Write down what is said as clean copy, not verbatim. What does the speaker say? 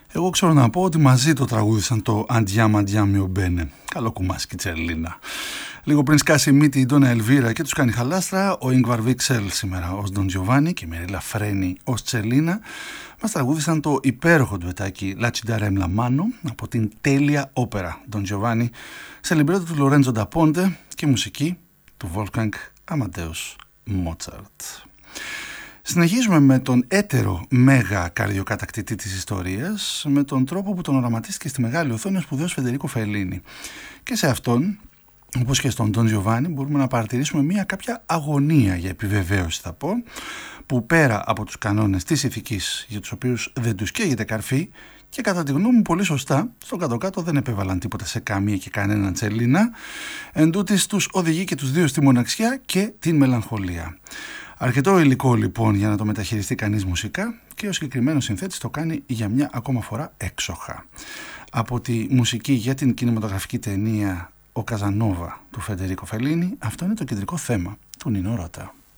Εγώ ξέρω να πω ότι μαζί το τραγούδισαν το Andiamo Andiamo Bene. Καλό κουμάσκι Τσελίνα. Λίγο πριν σκάσει μύτη η Ντόνα Ελβίρα και τους κάνει χαλάστρα, ο Ingvar Wiksel σήμερα ως Don Giovanni και η Μερίλα Φρένι ως Τσελίνα μας τραγούδισαν το υπέροχο ντουετάκι La Ci darem la mano από την τέλεια όπερα Don Giovanni σε λιμπρέτο του Lorenzo da Ponte και μουσική του Wolfgang Amadeus Mozart. Συνεχίζουμε με τον έτερο μέγα καρδιοκατακτητή της ιστορίας, με τον τρόπο που τον οραματίστηκε στη μεγάλη οθόνη ο σπουδαίος Φεντερίκο Φελίνι. Και σε αυτόν, όπως και στον Ντον Τζιοβάνι, μπορούμε να παρατηρήσουμε μια κάποια αγωνία για επιβεβαίωση, θα πω, που πέρα από τους κανόνες της ηθικής, για τους οποίους δεν τους καίγεται καρφί, και κατά τη γνώμη μου πολύ σωστά, στον κάτω-κάτω δεν επέβαλαν τίποτα σε καμία και κανέναν Τσελίνα, εντούτοις τους οδηγεί και τους δύο στη μοναξιά και την μελαγχολία. Αρκετό υλικό λοιπόν για να το μεταχειριστεί κανείς μουσικά και ο συγκεκριμένος συνθέτης το κάνει για μια ακόμα φορά έξοχα. Από τη μουσική για την κινηματογραφική ταινία «Ο Καζανόβα» του Φεντερίκο Φελίνι, αυτό είναι το κεντρικό θέμα του Νίνο Ρώτα.